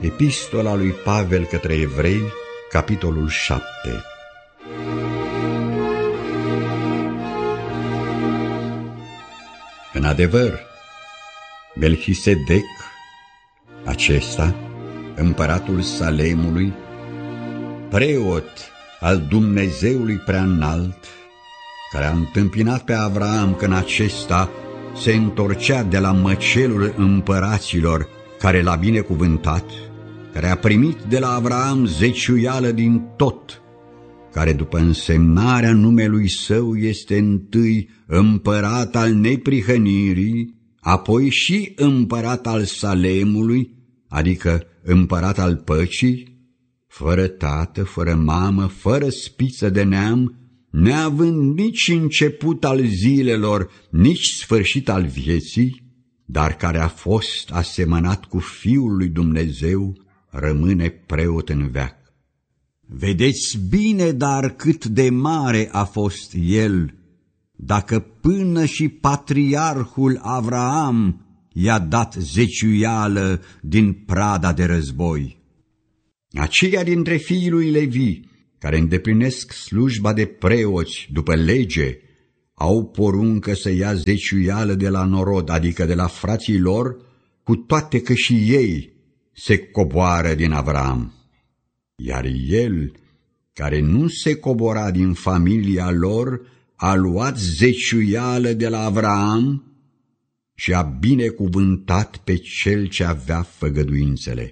Epistola lui Pavel către Evrei, capitolul 7. În adevăr, Melchisedec, acesta, împăratul Salemului, preot al Dumnezeului Preaînalt, care a întâmpinat pe Avraam când acesta se întorcea de la măcelul împăraților care l-a binecuvântat, care a primit de la Avraam zeciuială din tot, care după însemnarea numelui său este întâi împărat al neprihănirii, apoi și împărat al Salemului, adică împărat al păcii, fără tată, fără mamă, fără spiță de neam, neavând nici început al zilelor, nici sfârșit al vieții, dar care a fost asemănat cu Fiul lui Dumnezeu, rămâne preot în veac. Vedeți bine, dar cât de mare a fost el, dacă până și patriarhul Avraam i-a dat zeciuială din prada de război. Aceia dintre fiii lui Levi, care îndeplinesc slujba de preoți după lege, au poruncă să ia zeciuială de la norod, adică de la frații lor, cu toate că și ei se coboară din Avraam. Iar el, care nu se cobora din familia lor, a luat zeciuială de la Avraam și a binecuvântat pe cel ce avea făgăduințele.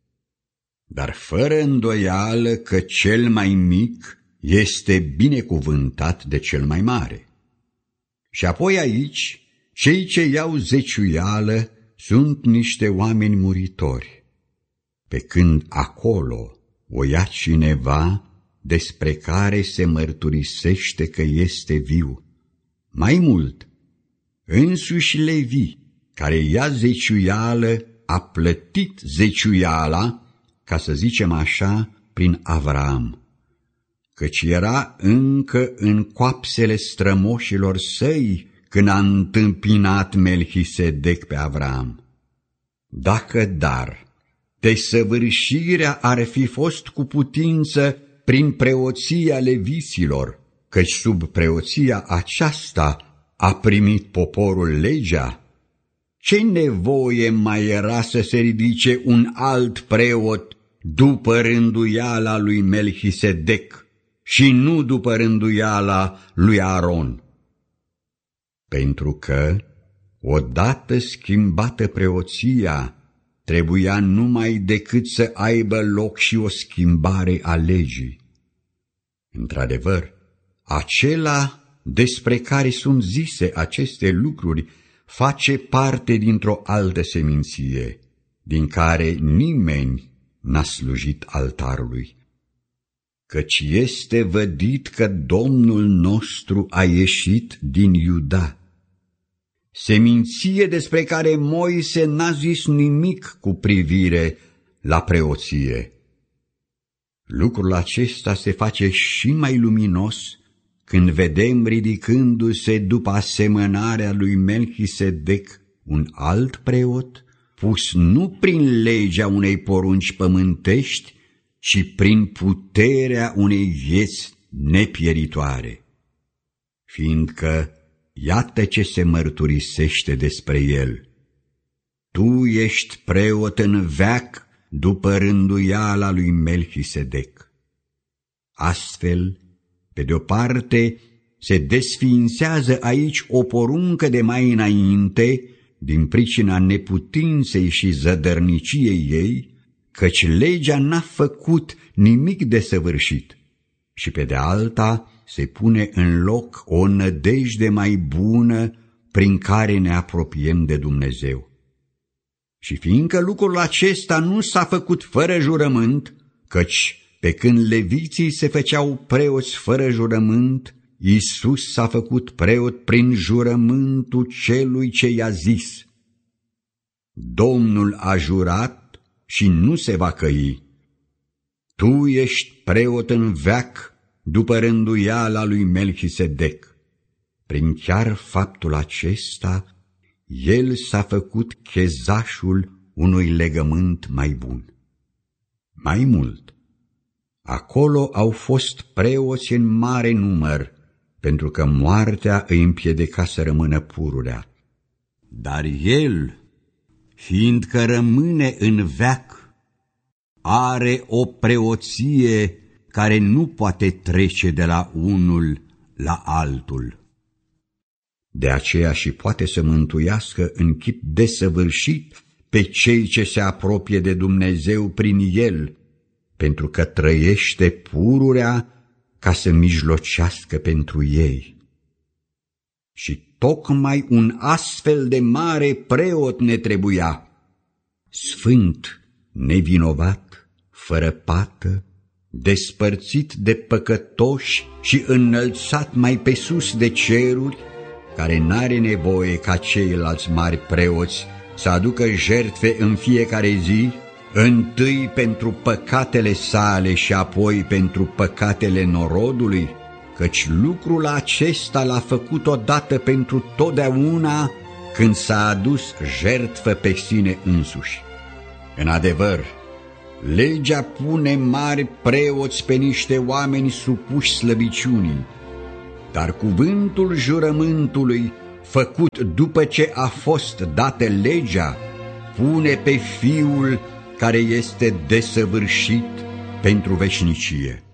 Dar fără îndoială că cel mai mic este binecuvântat de cel mai mare. Și apoi aici, cei ce iau zeciuială sunt niște oameni muritori, pe când acolo o ia cineva despre care se mărturisește că este viu. Mai mult, însuși Levi, care ia zeciuială, a plătit zeciuiala, ca să zicem așa, prin Avraam, căci era încă în coapsele strămoșilor săi când a întâmpinat Melchisedec pe Avraam. Dacă dar desăvârșirea ar fi fost cu putință prin preoția leviților, căci sub preoția aceasta a primit poporul legea, ce nevoie mai era să se ridice un alt preot după rânduiala lui Melchisedec și nu după rânduiala lui Aron? Pentru că, odată schimbată preoția, trebuia numai decât să aibă loc și o schimbare a legii. Într-adevăr, acela despre care sunt zise aceste lucruri face parte dintr-o altă seminție, din care nimeni n-a slujit altarului. Căci este vădit că Domnul nostru a ieșit din Iuda, seminție despre care Moise n-a zis nimic cu privire la preoție. Lucrul acesta se face și mai luminos când vedem ridicându-se după asemănarea lui Melchisedec un alt preot, pus nu prin legea unei porunci pământești, ci prin puterea unei vieți nepieritoare. Fiindcă, iată ce se mărturisește despre el: tu ești preot în veac după rânduiala lui Melchisedec. Astfel, pe de-o parte, se desființează aici o poruncă de mai înainte, din pricina neputinței și zădărniciei ei, căci legea n-a făcut nimic desăvârșit, și pe de alta se pune în loc o nădejde mai bună prin care ne apropiem de Dumnezeu. Și fiindcă lucrul acesta nu s-a făcut fără jurământ, căci pe când leviții se făceau preoți fără jurământ, Iisus s-a făcut preot prin jurământul celui ce i-a zis: Domnul a jurat și nu se va căi. Tu ești preot în veac după rânduiala lui Melchisedec. Prin chiar faptul acesta, el s-a făcut chezașul unui legământ mai bun. Mai mult, acolo au fost preoți în mare număr, pentru că moartea îi împiedica să rămână pururea. Dar el, fiindcă rămâne în veac, are o preoție care nu poate trece de la unul la altul. De aceea și poate să mântuiască în chip desăvârșit pe cei ce se apropie de Dumnezeu prin el, pentru că trăiește pururea ca să mijlocească pentru ei. Și tocmai un astfel de mare preot ne trebuia, sfânt, nevinovat, fără pată, despărțit de păcătoși și înălțat mai pe sus de ceruri, care n-are nevoie ca ceilalți mari preoți să aducă jertfe în fiecare zi, întâi pentru păcatele sale și apoi pentru păcatele norodului, căci lucrul acesta l-a făcut odată pentru totdeauna când s-a adus jertfă pe sine însuși. În adevăr, legea pune mari preoți pe niște oameni supuși slăbiciunii, dar cuvântul jurământului, făcut după ce a fost dată legea, pune pe Fiul care este desăvârșit pentru veșnicie.